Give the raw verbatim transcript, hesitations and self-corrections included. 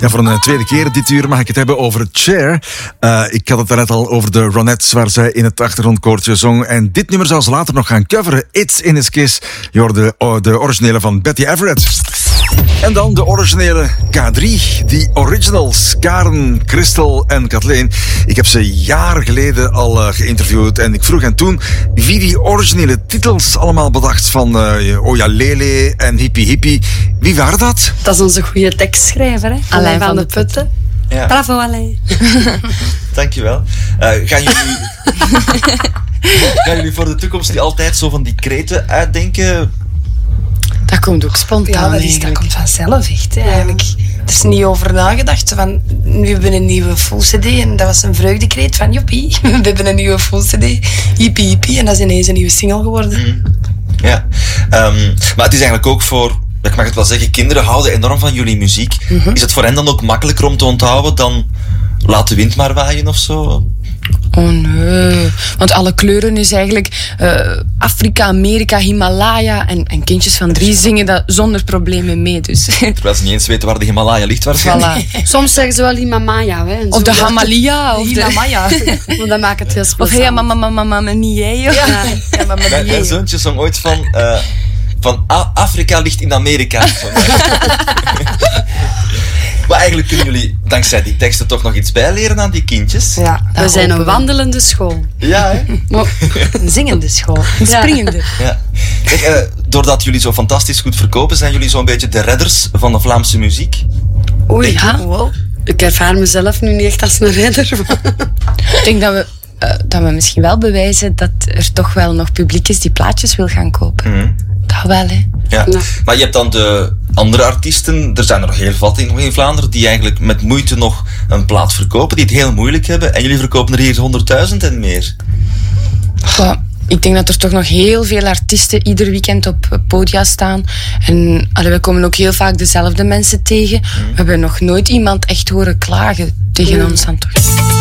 Ja, voor een tweede keer dit uur mag ik het hebben over Cher. Uh, ik had het daarnet al over de Ronettes waar zij in het achtergrondkoortje zong. En dit nummer zal ze later nog gaan coveren. It's in His Kiss. Je hoorde de, de originele van Betty Everett. En dan de originele K drie. Die originals. Karen, Christel en Kathleen. Ik heb ze jaren geleden al uh, geïnterviewd. En ik vroeg hen toen wie die originele titels allemaal bedacht. Van uh, Oh ja, Lele en Hippie Hippie. Wie waren dat? Dat is onze goede tekstschrijver, hè? Alain van, van de Putten. Ja. Bravo, Alain. Dankjewel. Uh, gaan jullie... gaan jullie voor de toekomst die altijd zo van die kreten uitdenken? Dat komt ook spontaan. Ja, dat, is, dat komt vanzelf echt. Hè, eigenlijk. Er is niet over nagedacht. Van, we hebben een nieuwe full cd en dat was een vreugdekreet van joepie. We hebben een nieuwe full cd. Hippie hippie. En dat is ineens een nieuwe single geworden. Mm. Ja. Um, maar het is eigenlijk ook voor, ik mag het wel zeggen, kinderen houden enorm van jullie muziek. Mm-hmm. Is het voor hen dan ook makkelijker om te onthouden dan Laat de wind maar waaien of zo? Oh nee, want alle kleuren is eigenlijk uh, Afrika, Amerika, Himalaya en, en kindjes van drie zingen dat zonder problemen mee. Dus. Terwijl ze niet eens weten waar de Himalaya ligt waarschijnlijk. Voilà. Soms zeggen ze wel Himalaya. Hè, of de Hamalia. Of de Himalaya. Want dat maakt het heel speciaal. Of hey, mama, mama, mama, niet jij. Ja. Ja, ja, mama, mijn, mijn zoontje zong ooit van, uh, van A- Afrika ligt in Amerika. Maar eigenlijk kunnen jullie dankzij die teksten toch nog iets bijleren aan die kindjes. Ja, we zijn een wandelende school. Ja, hè? Een zingende school. Een springende. Ja. Kijk, uh, doordat jullie zo fantastisch goed verkopen, zijn jullie zo'n beetje de redders van de Vlaamse muziek? Oei, ja. Wow. Ik ervaar mezelf nu niet echt als een redder. Ik denk dat we, uh, dat we misschien wel bewijzen dat er toch wel nog publiek is die plaatjes wil gaan kopen. Mm-hmm. Dat wel, hè. Ja. Ja. Maar je hebt dan de andere artiesten, er zijn er nog heel wat in, in Vlaanderen, die eigenlijk met moeite nog een plaat verkopen, die het heel moeilijk hebben. En jullie verkopen er hier honderdduizend en meer. Ja, ik denk dat er toch nog heel veel artiesten ieder weekend op podia staan. En allee, we komen ook heel vaak dezelfde mensen tegen. Mm. We hebben nog nooit iemand echt horen klagen tegen mm. ons aan toch.